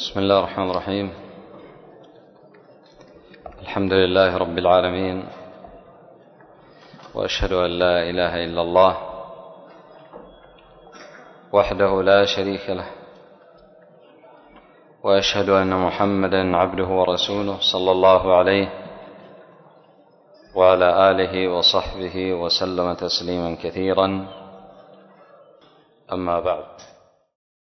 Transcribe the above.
بسم الله الرحمن الرحيم. الحمد لله رب العالمين، وأشهد أن لا إله إلا الله وحده لا شريك له، وأشهد أن محمدا عبده ورسوله صلى الله عليه وعلى آله وصحبه وسلم تسليما كثيرا. أما بعد،